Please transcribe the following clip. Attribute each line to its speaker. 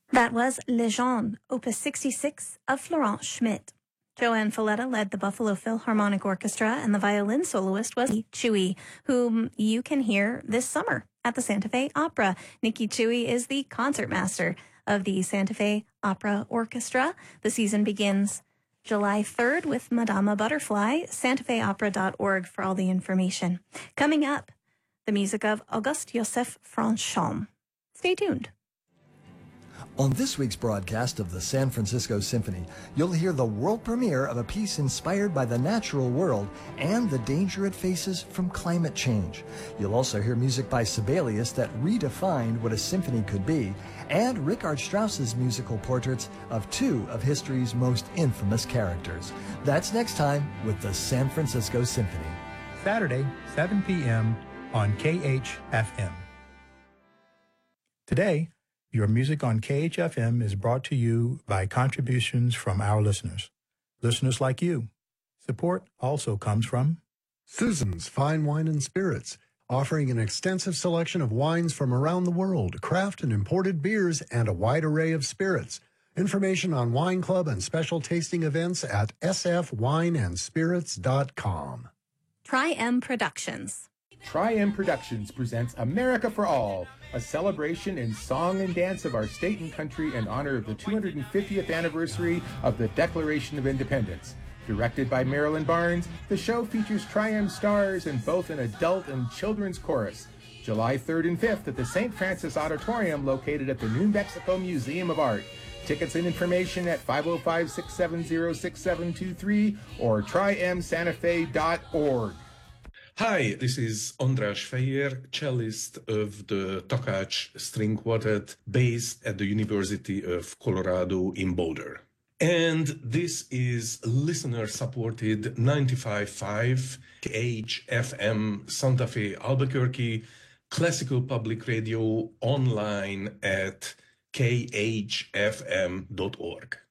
Speaker 1: That was Légende, Opus 66 of Florent Schmidt. Joanne Falletta led the Buffalo Philharmonic Orchestra, and the violin soloist was Nikki Chewy, whom you can hear this summer at the Santa Fe Opera. Nikki Chewy is the concertmaster of the Santa Fe Opera Orchestra. The season begins July 3rd with Madama Butterfly. SantaFeOpera.org for all the information. Coming up, the music of Auguste Joseph Franchomme. Stay tuned.
Speaker 2: On this week's broadcast of the San Francisco Symphony, you'll hear the world premiere of a piece inspired by the natural world and the danger it faces from climate change. You'll also hear music by Sibelius that redefined what a symphony could be, and Richard Strauss's musical portraits of two of history's most infamous characters. That's next time with the San Francisco Symphony.
Speaker 3: Saturday, 7 p.m. on KHFM. Today, your music on KHFM is brought to you by contributions from our listeners. Listeners like you. Support also comes from
Speaker 4: Susan's Fine Wine and Spirits, offering an extensive selection of wines from around the world, craft and imported beers, and a wide array of spirits. Information on Wine Club and special tasting events at sfwineandspirits.com.
Speaker 1: Tri-M Productions.
Speaker 5: Tri-M Productions presents America for All, a celebration in song and dance of our state and country in honor of the 250th anniversary of the Declaration of Independence. Directed by Marilyn Barnes, the show features Tri-M stars in both an adult and children's chorus. July 3rd and 5th at the St. Francis Auditorium located at the New Mexico Museum of Art. Tickets and information at 505-670-6723 or trimsantafe.org.
Speaker 6: Hi, this is András Fehér, cellist of the Takács String Quartet based at the University of Colorado in Boulder. And this is listener-supported 95.5 KHFM Santa Fe, Albuquerque, classical public radio online at khfm.org.